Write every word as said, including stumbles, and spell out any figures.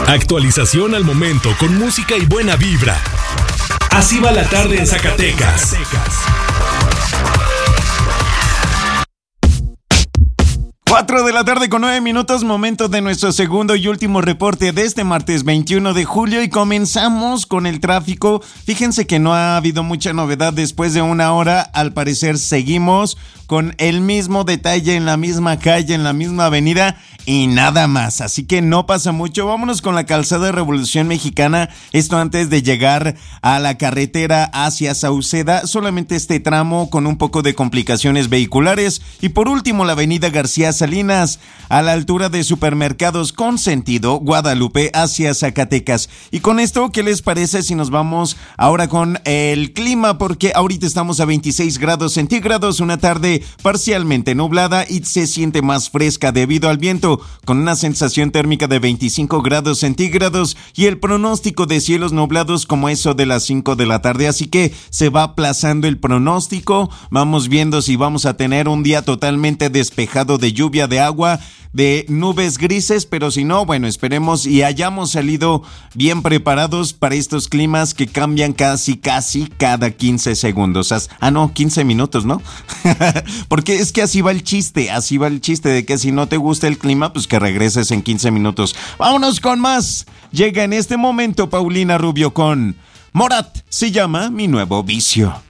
Actualización al momento con música y buena vibra. Así va la tarde en Zacatecas. cuatro de la tarde con nueve minutos, momento de nuestro segundo y último reporte de este martes veintiuno de julio y comenzamos con el tráfico. Fíjense que no ha habido mucha novedad después de una hora, al parecer seguimos con el mismo detalle en la misma calle, en la misma avenida y nada más, así que no pasa mucho. Vámonos con la calzada Revolución Mexicana, esto antes de llegar a la carretera hacia Sauceda, solamente este tramo con un poco de complicaciones vehiculares y por último la avenida García Salinas, a la altura de Supermercados con sentido Guadalupe hacia Zacatecas. Y con esto, ¿qué les parece si nos vamos ahora con el clima? Porque ahorita estamos a veintiséis grados centígrados, una tarde parcialmente nublada y se siente más fresca debido al viento, con una sensación térmica de veinticinco grados centígrados y el pronóstico de cielos nublados como eso de las cinco de la tarde, así que se va aplazando el pronóstico, vamos viendo si vamos a tener un día totalmente despejado de lluvia, de agua, de nubes grises, pero si no, bueno, esperemos y hayamos salido bien preparados para estos climas que cambian casi, casi cada quince segundos. Ah, no, quince minutos, ¿no? Porque es que así va el chiste, así va el chiste de que si no te gusta el clima, pues que regreses en quince minutos. Vámonos con más. Llega en este momento Paulina Rubio con Morat, se llama Mi Nuevo Vicio.